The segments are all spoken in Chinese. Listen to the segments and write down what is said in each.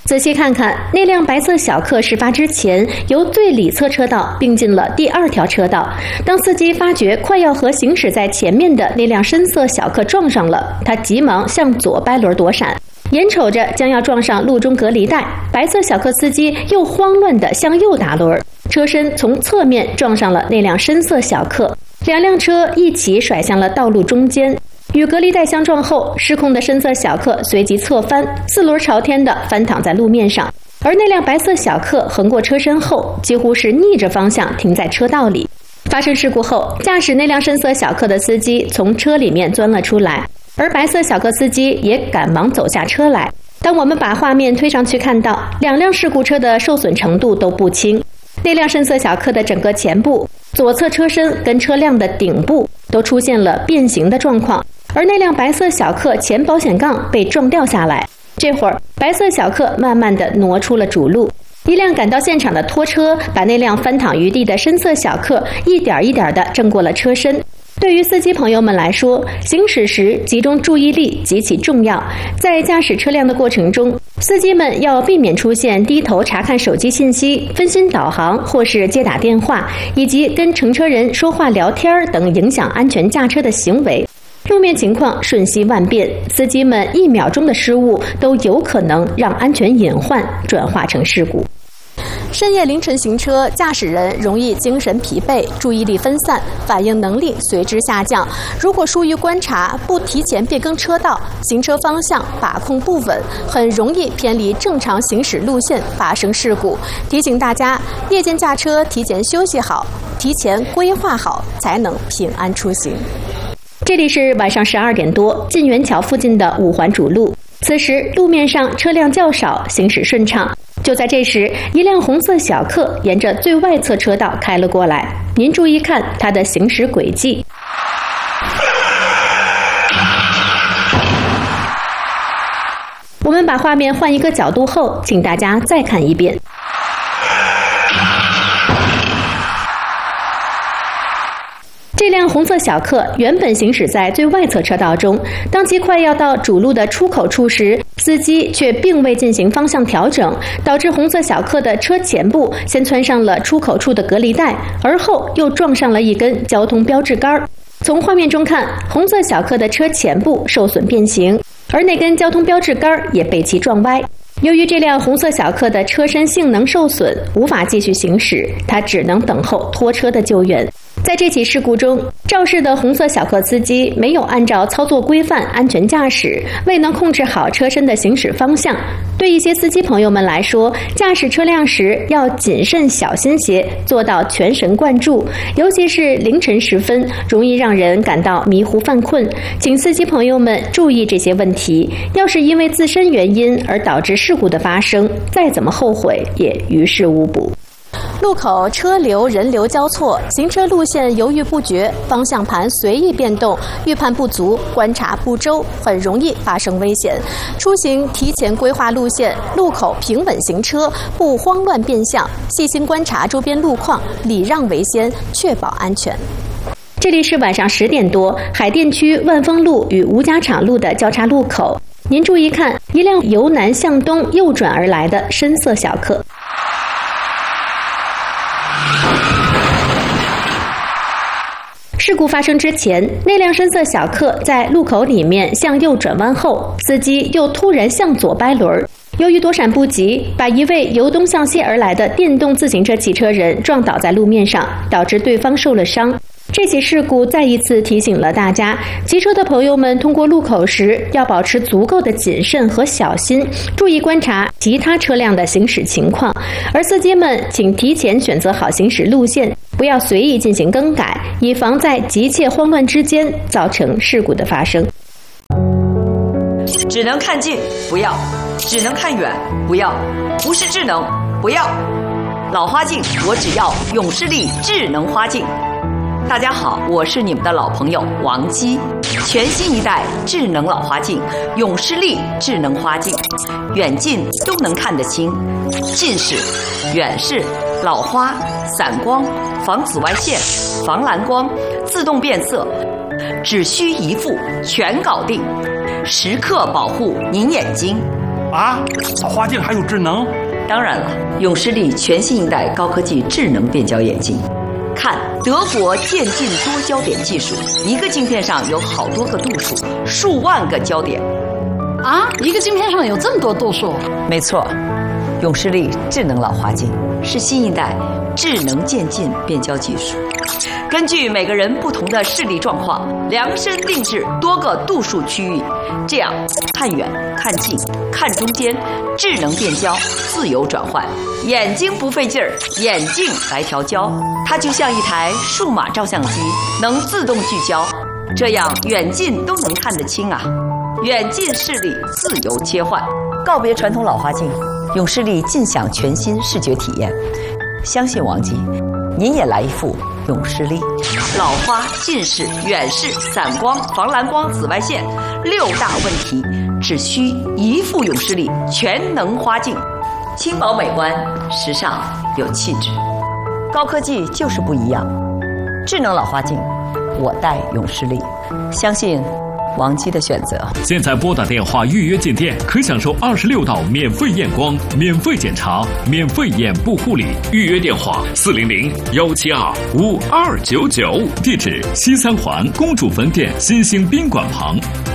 仔细看看，那辆白色小客事发之前由最里侧车道并进了第2条车道。当司机发觉快要和行驶在前面的那辆深色小客撞上了，他急忙向左掰轮躲闪。眼瞅着将要撞上路中隔离带，白色小客司机又慌乱地向右打轮，车身从侧面撞上了那辆深色小客，2辆车一起甩向了道路中间。与隔离带相撞后，失控的深色小客随即侧翻，4轮朝天地翻躺在路面上，而那辆白色小客横过车身后，几乎是逆着方向停在车道里。发生事故后，驾驶那辆深色小客的司机从车里面钻了出来，而白色小客司机也赶忙走下车来。当我们把画面推上去，看到2辆事故车的受损程度都不轻。那辆深色小客的整个前部、左侧车身跟车辆的顶部都出现了变形的状况，而那辆白色小客前保险杠被撞掉下来。这会儿，白色小客慢慢地挪出了主路。一辆赶到现场的拖车把那辆翻躺于地的深色小客一点一点地正过了车身。对于司机朋友们来说，行驶时集中注意力极其重要。在驾驶车辆的过程中，司机们要避免出现低头查看手机信息、分心导航或是接打电话，以及跟乘车人说话聊天等影响安全驾车的行为。路面情况瞬息万变，司机们1秒钟的失误都有可能让安全隐患转化成事故。深夜凌晨行车，驾驶人容易精神疲惫、注意力分散，反应能力随之下降。如果疏于观察，不提前变更车道，行车方向把控不稳，很容易偏离正常行驶路线，发生事故。提醒大家，夜间驾车提前休息好，提前规划好，才能平安出行。这里是晚上12点多，晋源桥附近的5环主路。此时路面上车辆较少，行驶顺畅。就在这时，一辆红色小客沿着最外侧车道开了过来。您注意看它的行驶轨迹。我们把画面换一个角度后，请大家再看一遍。这辆红色小客原本行驶在最外侧车道中，当其快要到主路的出口处时，司机却并未进行方向调整，导致红色小客的车前部先窜上了出口处的隔离带，而后又撞上了一根交通标志杆。从画面中看，红色小客的车前部受损变形，而那根交通标志杆也被其撞歪。由于这辆红色小客的车身性能受损，无法继续行驶，它只能等候拖车的救援。在这起事故中，肇事的红色小客司机没有按照操作规范安全驾驶，未能控制好车身的行驶方向。对一些司机朋友们来说，驾驶车辆时要谨慎小心些，做到全神贯注，尤其是凌晨时分，容易让人感到迷糊犯困。请司机朋友们注意这些问题，要是因为自身原因而导致事故的发生，再怎么后悔也于事无补。路口车流人流交错，行车路线犹豫不决，方向盘随意变动，预判不足，观察不周，很容易发生危险。出行提前规划路线，路口平稳行车，不慌乱变向，细心观察周边路况，礼让为先，确保安全。这里是晚上10点多，海淀区万丰路与吴家场路的交叉路口。您注意看，一辆由南向东右转而来的深色小客。事故发生之前，那辆深色小客在路口里面向右转弯后，司机又突然向左掰轮。由于躲闪不及，把一位由东向西而来的电动自行车骑车人撞倒在路面上，导致对方受了伤。这起事故再一次提醒了大家，骑车的朋友们通过路口时要保持足够的谨慎和小心，注意观察其他车辆的行驶情况。而司机们请提前选择好行驶路线，不要随意进行更改，以防在急切慌乱之间造成事故的发生。 只能看近不要，只能看远不要，不是智能不要。老花镜我只要永视力智能花镜。大家好，我是你们的老朋友王姬。全新一代智能老花镜永视力智能花镜，远近都能看得清，近视、远视、老花、散光、防紫外线、防蓝光、自动变色，只需一副全搞定，时刻保护您眼睛。 啊，老花镜还有智能？ 当然了，永视力全新一代高科技智能变焦眼镜。看德国渐进多焦点技术，一个镜片上有好多个度数，数万个焦点。 啊，一个镜片上有这么多度数？ 没错，永视力智能老花镜是新一代智能渐进变焦技术，根据每个人不同的视力状况，量身定制多个度数区域，这样看远、看近、看中间，智能变焦自由转换，眼睛不费劲儿，眼镜来调焦，它就像一台数码照相机，能自动聚焦，这样远近都能看得清啊。远近视力自由切换，告别传统老花镜，永视力尽享全新视觉体验。相信王姬，您也来一副永视力。老花、近视、远视、散光、防蓝光、紫外线6大问题，只需一副永视力全能花镜，轻薄美观，时尚有气质。高科技就是不一样，智能老花镜，我戴永视力，相信王姬的选择。 现在拨打电话预约进店，可享受26道免费验光、免费检查、免费眼部护理。预约电话400-172-5299，地址西三环公主坟店新兴宾馆旁。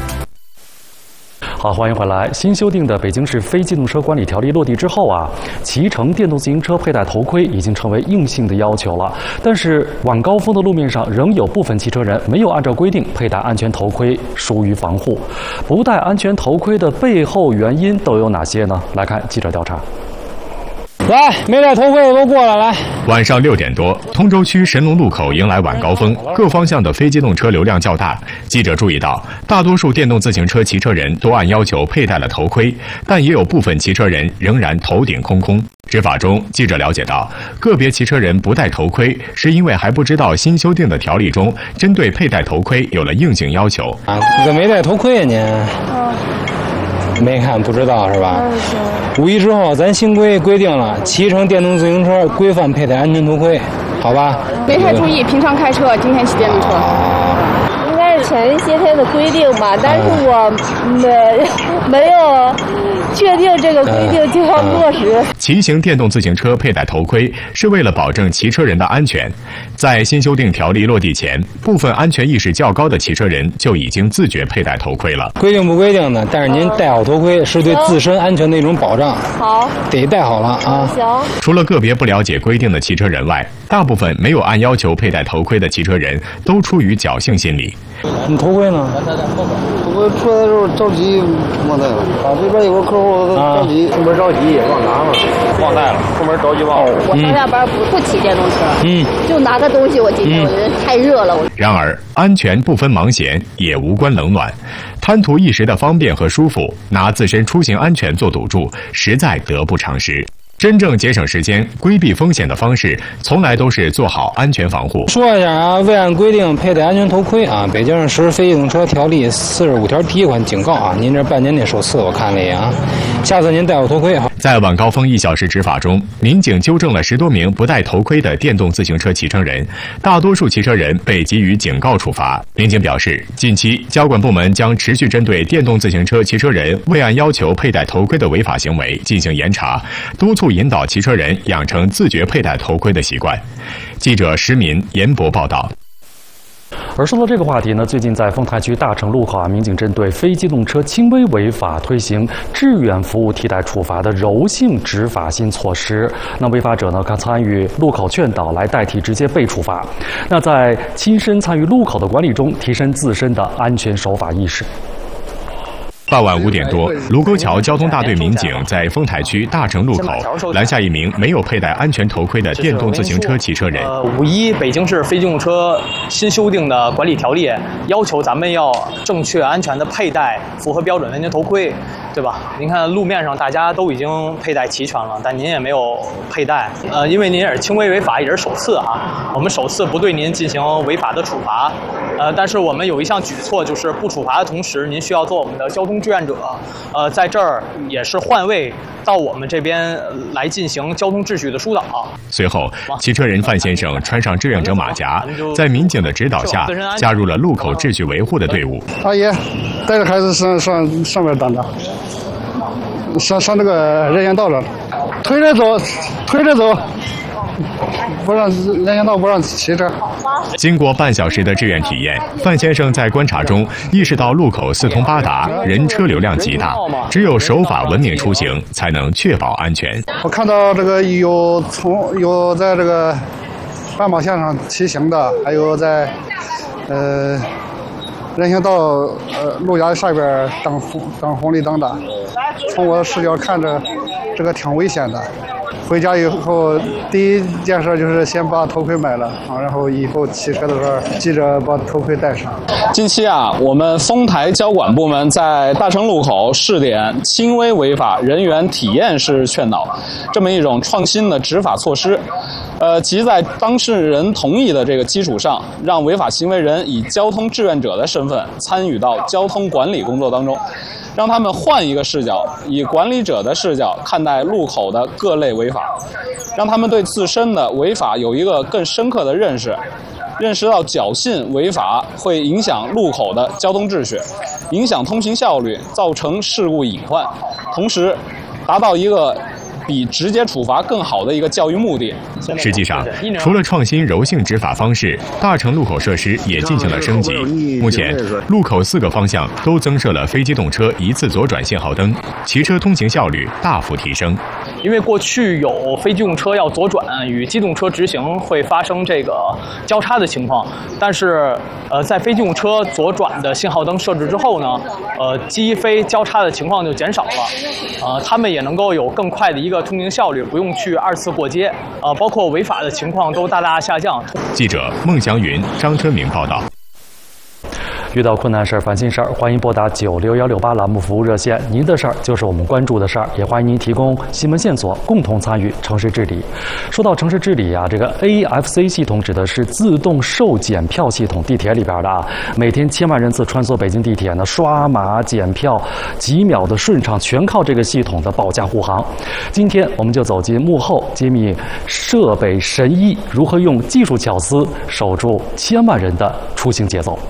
好，欢迎回来。新修订的北京市非机动车管理条例落地之后啊，骑乘电动自行车佩戴头盔已经成为硬性的要求了。但是晚高峰的路面上，仍有部分骑车人没有按照规定佩戴安全头盔，疏于防护。不戴安全头盔的背后原因都有哪些呢？来看记者调查。 来，没戴头盔的都过来！来， 晚上6点多，通州区神龙路口迎来晚高峰，各方向的非机动车流量较大。记者注意到，大多数电动自行车骑车人都按要求佩戴了头盔，但也有部分骑车人仍然头顶空空。执法中，记者了解到，个别骑车人不戴头盔，是因为还不知道新修订的条例中针对佩戴头盔有了硬性要求。 你怎么没戴头盔啊您？没看不知道是吧？5一之后，咱新规定了，骑乘电动自行车规范佩戴安全头盔，好吧？ 没太注意，平常开车，今天骑电动车。 应该是前一些天的规定吧，但是我没有确定这个规定就要落实。 骑行电动自行车佩戴头盔是为了保证骑车人的安全。在新修订条例落地前，部分安全意识较高的骑车人就已经自觉佩戴头盔了。 规定不规定呢？但是您戴好头盔是对自身安全的一种保障。 好， 得戴好了啊。 行。 除了个别不了解规定的骑车人外，大部分没有按要求佩戴头盔的骑车人都出于侥幸心理。 你头盔呢？ 我出来的时候着急忘带了。这边有个客户着急，出门着急也忘拿了，忘带了，出门着急忘了。 我上下班不骑电动车，就拿个东西，我今天我觉得太热了。 然而，安全不分忙闲，也无关冷暖，贪图一时的方便和舒服，拿自身出行安全做赌注，实在得不偿失。真正节省时间、规避风险的方式，从来都是做好安全防护。 说一下啊，未按规定佩戴安全头盔啊，北京市实施非机动车条例45条第1款警告啊，您这半年内受刺，我看了一眼啊，下次您戴好头盔。 在晚高峰1小时执法中，民警纠正了10多名不戴头盔的电动自行车骑乘人，大多数骑车人被给予警告处罚。民警表示，近期交管部门将持续针对电动自行车骑车人未按要求佩戴头盔的违法行为进行严查，督促引导骑车人养成自觉佩戴头盔的习惯。记者石民、严博报道。 而说到这个话题呢，最近在丰台区大成路口啊，民警针对非机动车轻微违法推行志愿服务替代处罚的柔性执法新措施。那违法者呢，可参与路口劝导来代替直接被处罚。那在亲身参与路口的管理中，提升自身的安全守法意识。 傍晚5点多，卢沟桥交通大队民警在丰台区大成路口拦下一名没有佩戴安全头盔的电动自行车骑车人。 5.1北京市非机动车新修订的管理条例要求咱们要正确安全的佩戴符合标准的安全头盔，对吧？您看路面上大家都已经佩戴齐全了，但您也没有佩戴，因为您也是轻微违法，也是首次啊，我们首次不对您进行违法的处罚，但是我们有一项举措，就是不处罚的同时，您需要做我们的交通志愿者，在这儿也是换位到我们这边来进行交通秩序的疏导。 随后，骑车人范先生穿上志愿者马甲，在民警的指导下，加入了路口秩序维护的队伍。 阿姨，带着孩子上边等着。 上这个人行道上，推着走，不让人行道不让骑车。 经过半小时的志愿体验，范先生在观察中意识到路口四通八达，人车流量极大，只有守法文明出行，才能确保安全。 我看到这个有在这个斑马线上骑行的，还有在人行道路牙上边等红绿灯的。从我的视角看着，这个挺危险的。回家以后，第一件事就是先把头盔买了，然后以后骑车的时候记着把头盔戴上。 近期我们丰台交管部门在大成路口试点轻微违法人员体验式劝导，这么一种创新的执法措施。即在当事人同意的这个基础上，让违法行为人以交通志愿者的身份参与到交通管理工作当中，让他们换一个视角，以管理者的视角看待路口的各类违法，让他们对自身的违法有一个更深刻的认识到侥幸违法会影响路口的交通秩序，影响通行效率，造成事故隐患，同时达到一个比直接处罚更好的一个教育目的。 实际上，除了创新柔性执法方式，大成路口设施也进行了升级。目前，路口4个方向都增设了非机动车一次左转信号灯，骑车通行效率大幅提升。 因为过去有非机动车要左转与机动车直行会发生这个交叉的情况，但是在非机动车左转的信号灯设置之后呢，机非交叉的情况就减少了，他们也能够有更快的一个通行效率，不用去2次过街，包括违法的情况都大大下降。 记者孟祥云、张春明报道。 遇到困难事儿、烦心事儿，欢迎拨打96168栏目服务热线。您的事儿就是我们关注的事儿，也欢迎您提供新闻线索，共同参与城市治理。说到城市治理这个 AFC 系统指的是自动售检票系统，地铁里边的每天千万人次穿梭北京地铁呢，刷码检票几秒的顺畅，全靠这个系统的保驾护航。今天我们就走进幕后，揭秘设备神医如何用技术巧思守住千万人的出行节奏。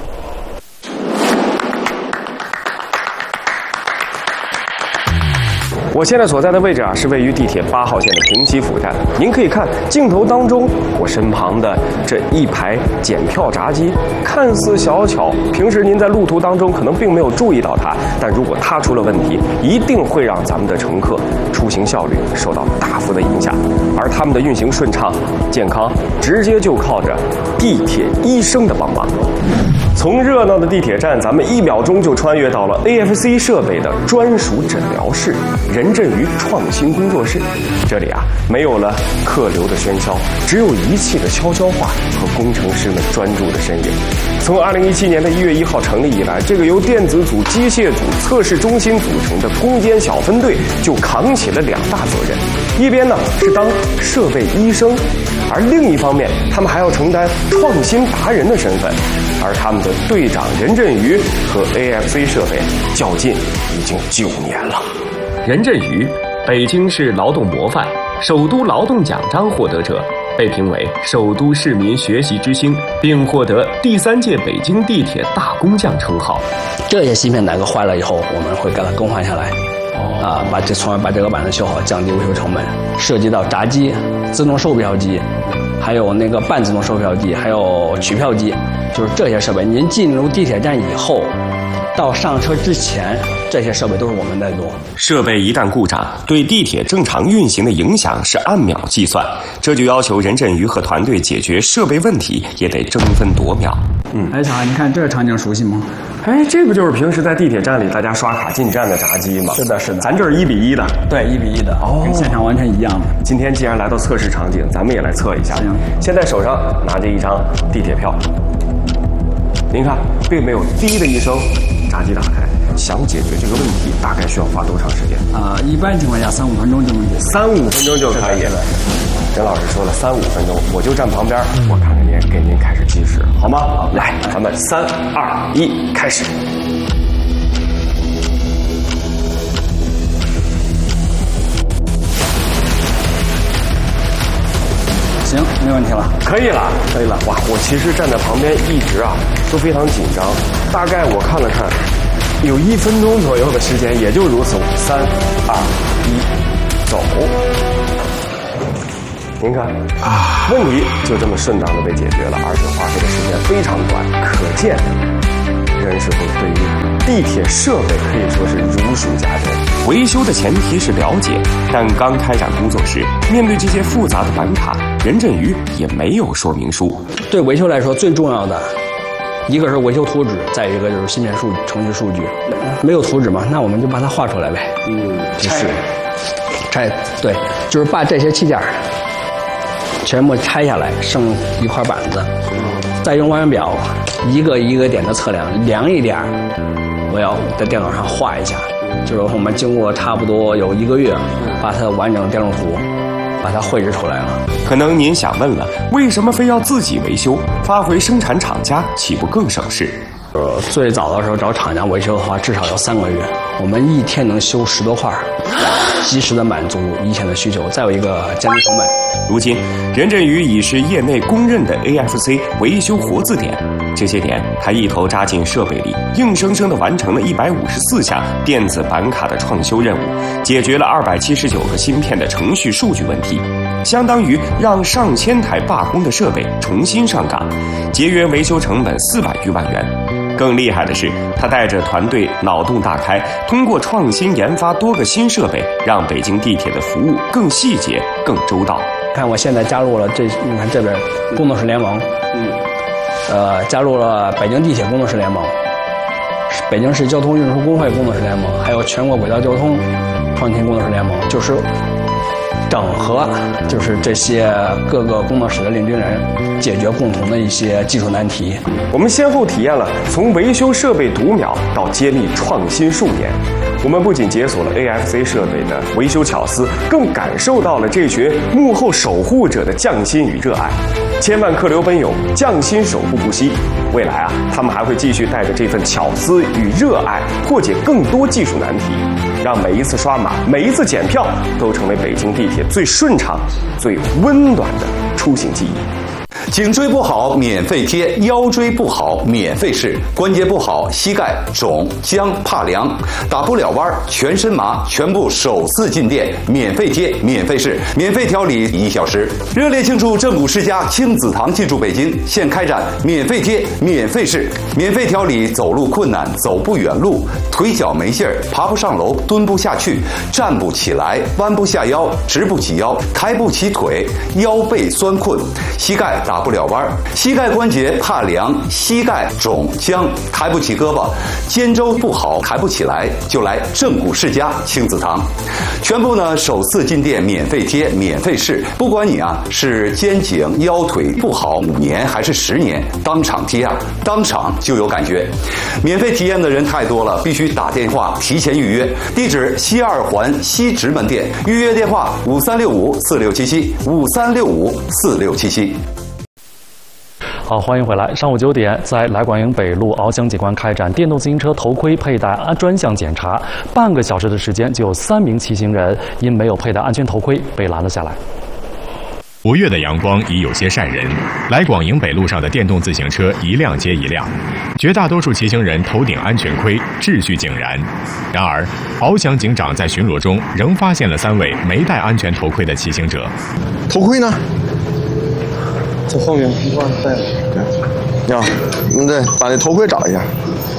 我现在所在的位置是位于地铁8号线的平西府站。您可以看镜头当中我身旁的这一排检票闸机，看似小巧，平时您在路途当中可能并没有注意到它，但如果它出了问题，一定会让咱们的乘客出行效率受到大幅的影响。而他们的运行顺畅、健康，直接就靠着地铁医生的帮忙。从热闹的地铁站，咱们1秒钟就穿越到了 AFC 设备的专属诊疗室——任振宇创新工作室。这里没有了客流的喧嚣，只有仪器的悄悄话和工程师们专注的身影。从2017年的1月1号成立以来，这个由电子组、机械组、测试中心组成的攻坚小分队就扛起了2大责任：一边是当设备医生，而另一方面，他们还要承担创新达人的身份。而他们的队长任振宇和 AFC 设备较劲已经9年了。任振宇，北京市劳动模范、首都劳动奖章获得者，被评为首都市民学习之星，并获得第3届北京地铁大工匠称号。 这些芯片哪个坏了以后，我们会给它更换下来。从而把这个板子修好，降低维修成本。涉及到闸机、自动售票机，还有那个半自动售票机，还有取票机，就是这些设备。您进入地铁站以后，到上车之前，这些设备都是我们在做。 设备一旦故障，对地铁正常运行的影响是按秒计算，这就要求任振宇和团队解决设备问题也得争分夺秒。 哎，小孩，你看这个场景熟悉吗？ 哎，这不就是平时在地铁站里大家刷卡进站的闸机吗？ 是的，是的。 咱这是1比1的。 对，1比1的，跟现场完全一样的。 今天既然来到测试场景，咱们也来测一下。现在手上拿着一张地铁票，您看，并没有滴的一声，闸机打开。想解决这个问题，大概需要花多长时间？ 一般情况下3-5分钟就能解决。 3-5分钟就可以了。任老师说了3-5分钟，我就站旁边，我看看您，给您开始计时，好吗？好，来，咱们3、2、1，开始。 行，没问题了， 可以了，可以了。哇，我其实站在旁边一直都非常紧张，大概我看了看， 有1分钟左右的时间，也就如此。3、2、1，走。您看，问题就这么顺当的被解决了，而且花费的时间非常短，可见人事部对于地铁设备可以说是如数家珍。维修的前提是了解，但刚开展工作时，面对这些复杂的板卡，任振宇也没有说明书。 对维修来说，最重要的一个是维修图纸，再一个就是芯片程序数据。没有图纸嘛，那我们就把它画出来呗。拆，对，就是把这些器件全部拆下来，剩一块板子，再用望远表一个一个点的测量，量一点，我要在电脑上画一下。就是我们经过差不多有1个月，把它的完整电路图把它绘制出来了。 可能您想问了，为什么非要自己维修？发挥生产厂家岂不更省事？ 最早的时候找厂家维修的话，至少要3个月，我们1天能修10多块，及时的满足一线的需求。再有一个降低成本。 如今，任振宇已是业内公认的 AFC 维修活字典。这些年，他一头扎进设备里，硬生生地完成了154项电子板卡的创修任务，解决了279个芯片的程序数据问题，相当于让上千台罢工的设备重新上岗，节约维修成本400余万元。更厉害的是，他带着团队脑洞大开，通过创新研发多个新设备，让北京地铁的服务更细节、更周到。 看我现在加入了你看这边工作室联盟，加入了北京地铁工作室联盟、北京市交通运输工会工作室联盟，还有全国轨道交通创新工作室联盟，就是整合就是这些各个工作室的领军人，解决共同的一些技术难题。 我们先后体验了从维修设备读秒到接力创新数年，我们不仅解锁了 AFC 设备的维修巧思，更感受到了这群幕后守护者的匠心与热爱。千万客流奔涌，匠心守护不息。未来他们还会继续带着这份巧思与热爱，破解更多技术难题，让每一次刷码、每一次检票都成为北京地铁最顺畅、最温暖的出行记忆。 颈椎不好免费贴，腰椎不好免费试，关节不好膝盖肿僵怕凉，打不了弯全身麻，全部首次进店免费贴免费试，免费调理1小时。热烈庆祝正骨世家亲子堂进驻北京，现开展免费贴免费试，免费调理走路困难、走不远路、腿脚没劲儿、爬不上楼、蹲不下去、站不起来、弯不下腰、直不起腰、抬不起腿、腰背酸困、膝盖打不了弯，膝盖关节怕凉，膝盖肿僵，抬不起胳膊，肩周不好抬不起来，就来正骨世家亲子堂，全部呢首次进店免费贴免费试，不管你是肩颈腰腿不好5年还是10年，当场贴当场就有感觉。免费体验的人太多了，必须打电话提前预约，地址西2环西直门店，预约电话53654677 53654677。 好，欢迎回来。上午9点，在来广营北路翱翔景观开展电动自行车头盔佩戴专项检查，半个小时的时间，就有3名骑行人因没有佩戴安全头盔被拦了下来。 5月的阳光已有些晒人，来广营北路上的电动自行车一辆接一辆，绝大多数骑行人头顶安全盔，秩序井然。然而，翱翔警长在巡逻中仍发现了3位没戴安全头盔的骑行者。 头盔呢？ 在后面你忘了带了。 呀，对，把那头盔找一下。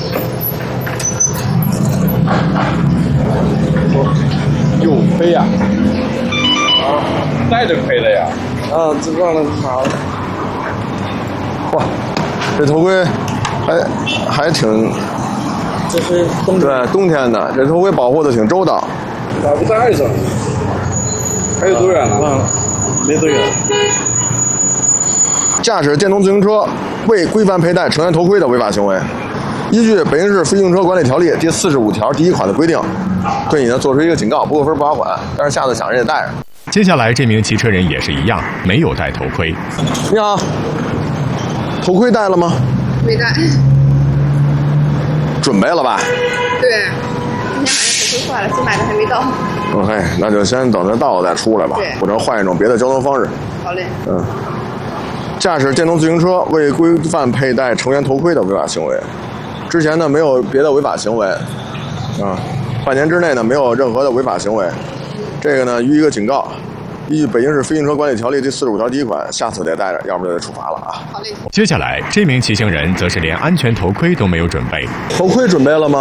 有盔呀？带着盔的呀？这忘了拿了。 哇，这头盔还挺。 这是冬天的，这头盔保护的挺周到。 咋不带上？还有多远呢？忘了，没多远。 驾驶电动自行车未规范佩戴成员头盔的违法行为，依据《北京市非机动车管理条例》第45条第1款的规定，对你呢做出一个警告，不扣分不罚款，但是下次想人也带上。 接下来这名骑车人也是一样，没有戴头盔。 你好，头盔戴了吗？ 没戴。 准备了吧？ 对，今天买的头盔坏了，新买的还没到。 OK， 那就先等着到了再出来吧，或者换一种别的交通方式。 好嘞。 驾驶电动自行车未规范佩戴成员头盔的违法行为， 之前呢没有别的违法行为，半年之内呢没有任何的违法行为，这个呢予以一个警告。依据《北京市非机动车管理条例》第45条第1款，下次得带着，要不就得处罚了啊。 接下来，这名骑行人则是连安全头盔都没有准备。 头盔准备了吗？